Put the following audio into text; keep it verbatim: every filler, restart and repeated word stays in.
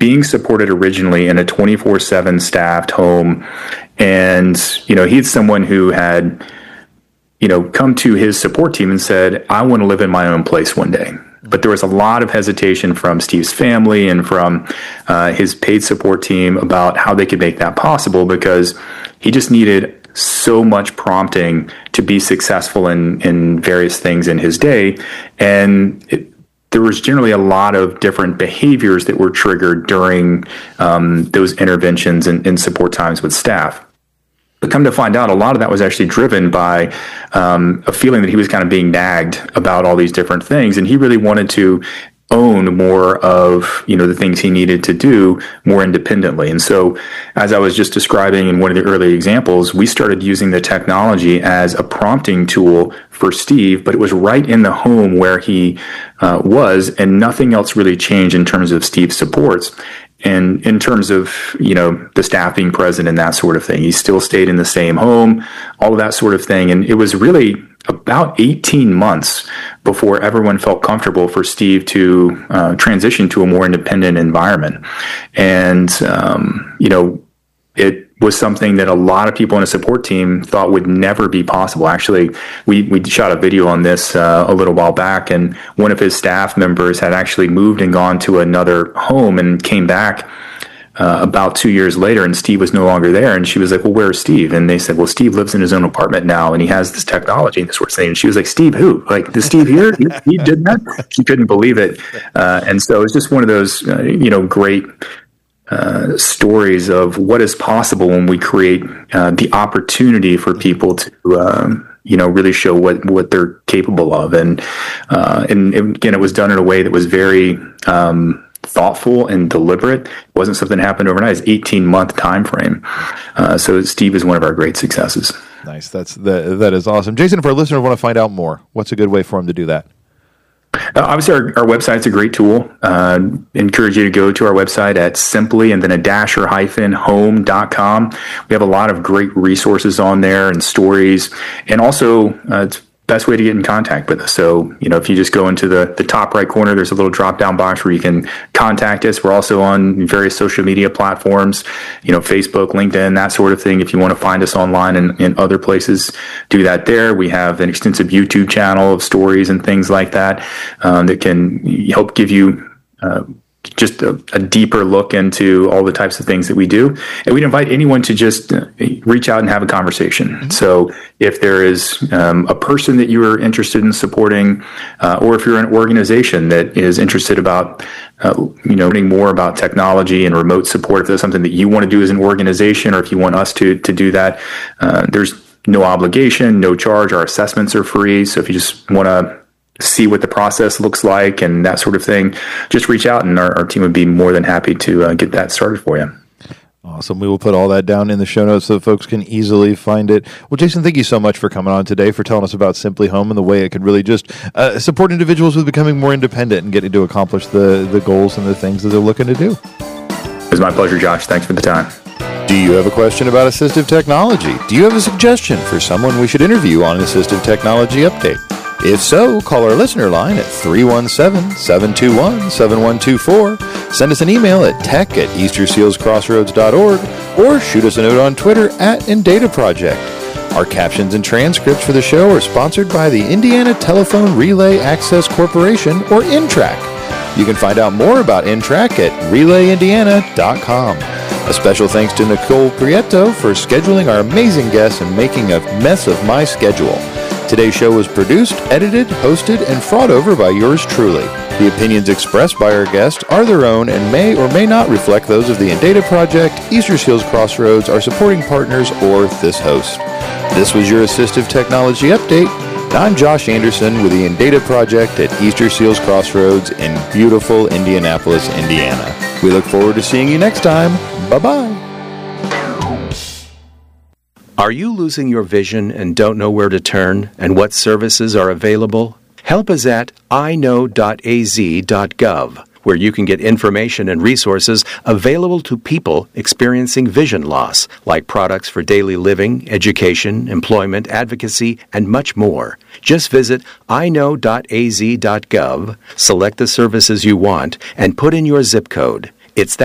being supported originally in a twenty-four seven staffed home. And, you know, he's someone who had, you know, come to his support team and said, I want to live in my own place one day. But there was a lot of hesitation from Steve's family and from uh, his paid support team about how they could make that possible, because he just needed so much prompting to be successful in, in various things in his day. And it, there was generally a lot of different behaviors that were triggered during um, those interventions and, and support times with staff. But come to find out, a lot of that was actually driven by um, a feeling that he was kind of being nagged about all these different things. And he really wanted to own more of, you know, the things he needed to do more independently. And so, as I was just describing in one of the early examples, we started using the technology as a prompting tool for Steve, but it was right in the home where he uh, was, and nothing else really changed in terms of Steve's supports. And in terms of, you know, the staff being present and that sort of thing, he still stayed in the same home, all of that sort of thing. And it was really about eighteen months before everyone felt comfortable for Steve to uh, transition to a more independent environment. And, um, you know, it was something that a lot of people in a support team thought would never be possible. Actually, we, we shot a video on this uh, a little while back, and one of his staff members had actually moved and gone to another home and came back Uh, about two years later, and Steve was no longer there. And she was like, well, where's Steve? And they said, well, Steve lives in his own apartment now, and he has this technology and this sort of thing. And she was like, Steve who? Like, is Steve here? He, he did that? She couldn't believe it. Uh, and so it's just one of those, uh, you know, great uh, stories of what is possible when we create uh, the opportunity for people to, um, you know, really show what, what they're capable of. And, uh, and, and again, it was done in a way that was very, um, thoughtful and deliberate. It wasn't something that happened overnight. It's eighteen month time frame. Uh, so Steve is one of our great successes. Nice. That's that. That is awesome. Jason, if our listeners want to find out more, what's a good way for them to do that? Uh, obviously, our, our website's a great tool. Uh, encourage you to go to our website at simply and then a dash or hyphen home dot com. We have a lot of great resources on there and stories, and also uh, it's best way to get in contact with us. So, you know, if you just go into the, the top right corner, there's a little drop down box where you can contact us. We're also on various social media platforms, you know, Facebook, LinkedIn, that sort of thing. If you want to find us online and in other places, do that there. We have an extensive YouTube channel of stories and things like that um, that can help give you uh, just a, a deeper look into all the types of things that we do. And we'd invite anyone to just uh, reach out and have a conversation. Mm-hmm. So if there is um, a person that you are interested in supporting, uh, or if you're an organization that is interested about, uh, you know, learning more about technology and remote support, if there's something that you want to do as an organization, or if you want us to, to do that, uh, there's no obligation, no charge. Our assessments are free. So if you just want to see what the process looks like and that sort of thing, just reach out, and our, our team would be more than happy to uh, get that started for you. Awesome. We will put all that down in the show notes so that folks can easily find it. Well, Jason, thank you so much for coming on today, for telling us about Simply Home and the way it could really just uh, support individuals with becoming more independent and getting to accomplish the, the goals and the things that they're looking to do. It was my pleasure, Josh. Thanks for the time. Do you have a question about assistive technology? Do you have a suggestion for someone we should interview on an Assistive Technology Update? If so, call our listener line at three one seven, seven two one, seven one two four, send us an email at tech at easter seals crossroads dot org, or shoot us a note on Twitter at Indata Project. Our captions and transcripts for the show are sponsored by the Indiana Telephone Relay Access Corporation, or Intrac. You can find out more about Intrac at relay indiana dot com. A special thanks to Nicole Prieto for scheduling our amazing guests and making a mess of my schedule. Today's show was produced, edited, hosted, and fought over by yours truly. The opinions expressed by our guests are their own and may or may not reflect those of the Indata Project, Easter Seals Crossroads, our supporting partners, or this host. This was your Assistive Technology Update. I'm Josh Anderson with the Indata Project at Easter Seals Crossroads in beautiful Indianapolis, Indiana. We look forward to seeing you next time. Bye-bye. Are you losing your vision and don't know where to turn and what services are available? Help is at i know dot a z dot gov, where you can get information and resources available to people experiencing vision loss, like products for daily living, education, employment, advocacy, and much more. Just visit i know dot a z dot gov, select the services you want, and put in your zip code. It's that